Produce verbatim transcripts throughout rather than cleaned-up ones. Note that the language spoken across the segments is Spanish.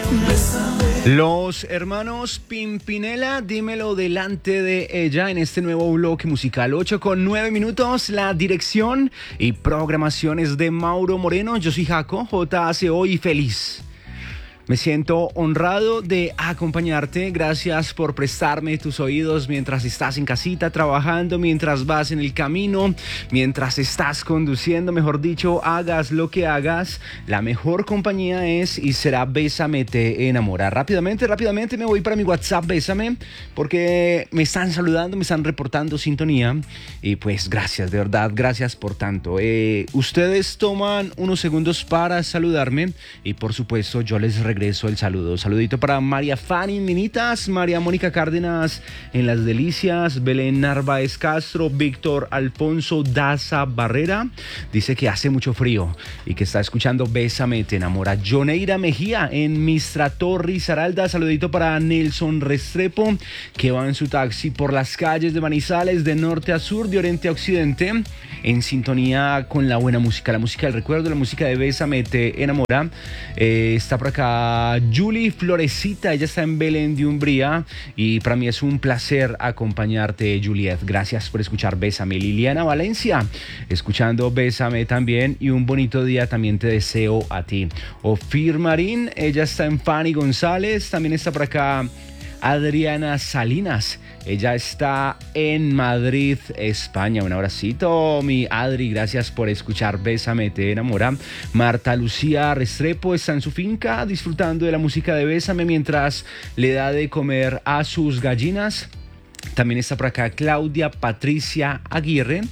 Los hermanos Pimpinela, dímelo delante de ella en este nuevo bloque musical. ocho con nueve minutos, la dirección y programación es de Mauro Moreno. Yo soy Jaco, J A C O y feliz. Me siento honrado de acompañarte. Gracias por prestarme tus oídos mientras estás en casita trabajando, mientras vas en el camino, mientras estás conduciendo, mejor dicho, hagas lo que hagas. La mejor compañía es y será Bésame Te Enamora. Rápidamente, rápidamente me voy para mi WhatsApp Bésame, porque me están saludando, me están reportando sintonía. Y pues gracias, de verdad, gracias por tanto. Eh, ustedes toman unos segundos para saludarme y por supuesto yo les regreso el saludo. Saludito para María Fanny Minitas, María Mónica Cárdenas en Las Delicias, Belén Narváez Castro, Víctor Alfonso Daza Barrera. Dice que hace mucho frío y que está escuchando Bésame Te Enamora. Joneira Mejía en Mistrator Risaralda. Saludito para Nelson Restrepo, que va en su taxi por las calles de Manizales de norte a sur, de oriente a occidente, en sintonía con la buena música, la música del recuerdo, la música de Bésame Te Enamora. Eh, está por acá Julie Florecita, ella está en Belén de Umbría y para mí es un placer acompañarte, Juliet. Gracias por escuchar Bésame. Liliana Valencia, escuchando Bésame también, y un bonito día también te deseo a ti. Ofir Marín, ella está en Fanny González, también está por acá Adriana Salinas. Ella está en Madrid, España. Un abracito, mi Adri. Gracias por escuchar Bésame Te Enamora. Marta Lucía Restrepo está en su finca disfrutando de la música de Bésame mientras le da de comer a sus gallinas. También está por acá Claudia Patricia Aguirre,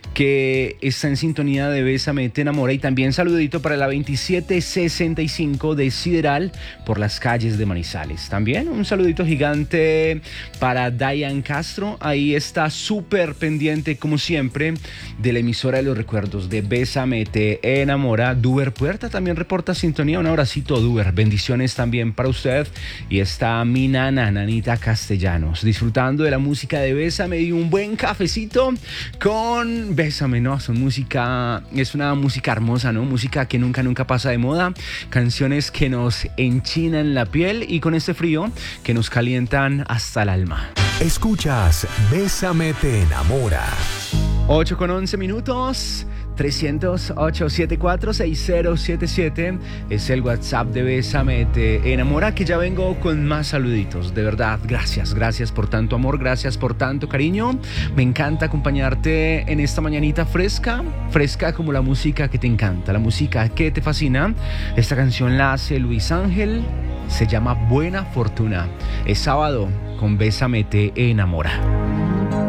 que está en sintonía de Bésame Te Enamora. Y también saludito para la veintisiete sesenta y cinco de Sideral por las calles de Manizales. También un saludito gigante para Diane Castro. Ahí está súper pendiente, como siempre, de la emisora de los recuerdos de Bésame Te Enamora. Duber Puerta también reporta sintonía. Un abracito, Duber. Bendiciones también para usted. Y está mi nana, Nanita Castellanos, disfrutando de la música de Bésame y un buen cafecito con Bésame, ¿no? Son música, es una música hermosa, ¿no? Música que nunca, nunca pasa de moda. Canciones que nos enchinan la piel y con este frío que nos calientan hasta el alma. Escuchas Bésame Te Enamora. ocho con once minutos. tres cero cero, ocho siete cuatro, seis cero siete siete es el WhatsApp de Bésame Te Enamora, que ya vengo con más saluditos. De verdad, gracias, gracias por tanto amor, gracias por tanto cariño. Me encanta acompañarte en esta mañanita fresca, fresca como la música que te encanta, la música que te fascina. Esta canción la hace Luis Ángel, se llama Buena Fortuna. Es sábado con Bésame Te Enamora.